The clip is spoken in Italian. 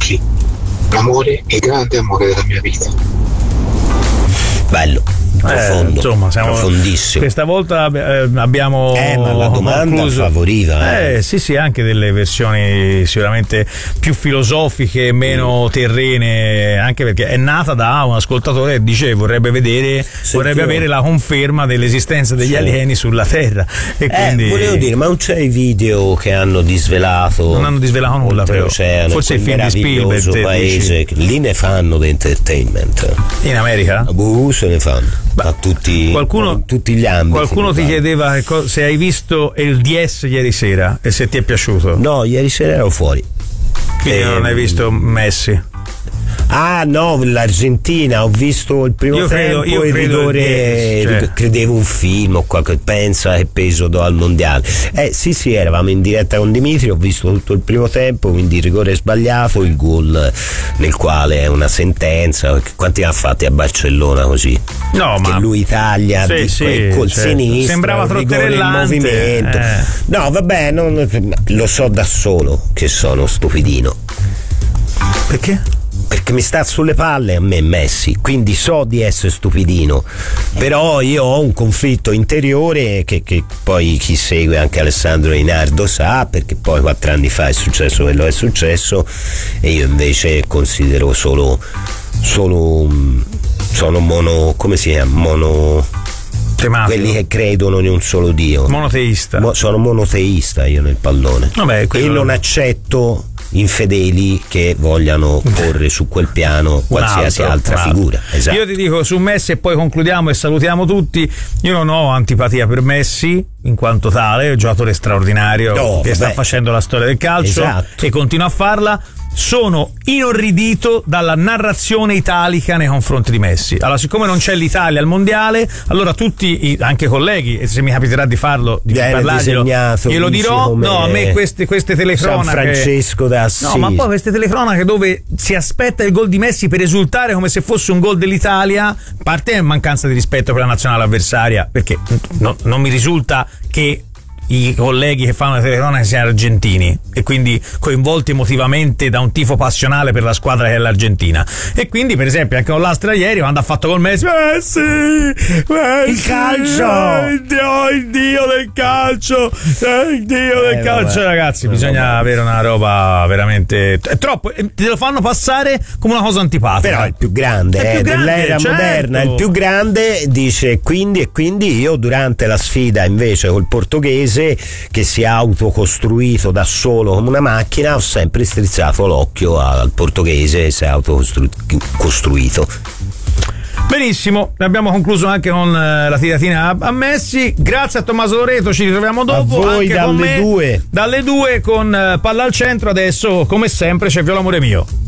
oggi. L'amore è il grande amore della mia vita. Bello, profondo, insomma, siamo profondissimo. Questa volta abbiamo ma la domanda concluso. favoriva. Sì, anche delle versioni sicuramente più filosofiche, meno terrene, anche perché è nata da un ascoltatore che dice vorrebbe avere la conferma dell'esistenza degli alieni sulla Terra. E quindi volevo dire, ma non c'è i video che hanno disvelato? Non hanno disvelato nulla, però. Forse il film di Spielberg, paese, lì ne fanno di entertainment. In America? Se ne fanno a tutti gli ambiti. Qualcuno ti chiedeva se hai visto il DS ieri sera e se ti è piaciuto. No, ieri sera ero fuori. Quindi non hai visto Messi? Ah no, l'Argentina, ho visto il primo tempo e rigore, credevo un film o qualche, pensa che peso do al mondiale. Sì, eravamo in diretta con Dimitri, ho visto tutto il primo tempo, quindi il rigore sbagliato, il gol nel quale è una sentenza. Quanti ha fatti a Barcellona così? No, che lui taglia col sinistro, sembrava trotterellante in movimento. No, vabbè, lo so da solo che sono stupidino. Perché? Perché mi sta sulle palle a me Messi, quindi so di essere stupidino, però io ho un conflitto interiore che poi chi segue, anche Alessandro Linardo, sa, perché poi 4 anni fa è successo quello che è successo e io invece considero sono come si chiama? Quelli che credono in un solo Dio. Monoteista. Sono monoteista io nel pallone. Vabbè, e non accetto infedeli che vogliano porre su quel piano qualsiasi altra figura. Esatto. Io ti dico su Messi e poi concludiamo e salutiamo tutti. Io non ho antipatia per Messi in quanto tale, giocatore straordinario che sta facendo la storia del calcio e continua a farla. Sono inorridito dalla narrazione italica nei confronti di Messi. Allora, siccome non c'è l'Italia al mondiale, allora tutti, anche colleghi, e se mi capiterà di farlo, di parlarglielo, glielo dirò. No, a me queste telecronache San Francesco d'Assisi. No, ma poi queste telecronache dove si aspetta il gol di Messi per esultare come se fosse un gol dell'Italia, a parte è mancanza di rispetto per la nazionale avversaria, perché non mi risulta che i colleghi che fanno le telecronache siano argentini e quindi coinvolti emotivamente da un tifo passionale per la squadra che è l'Argentina. E quindi, per esempio, anche con l'Astra ieri, quando ha fatto col Messi, il calcio, il dio del calcio, il dio del calcio, ragazzi, bisogna avere una roba veramente è troppo, te lo fanno passare come una cosa antipatica. Però è il più grande, dell'era moderna, il più grande, dice quindi io durante la sfida invece col portoghese, che si è autocostruito da solo come una macchina, ho sempre strizzato l'occhio al portoghese, si è autocostruito. Benissimo, abbiamo concluso anche con la tiratina a Messi. Grazie a Tommaso Loreto, ci ritroviamo dopo. A voi anche dalle 2 con Palla al Centro. Adesso, come sempre, c'è Viola Amore Mio.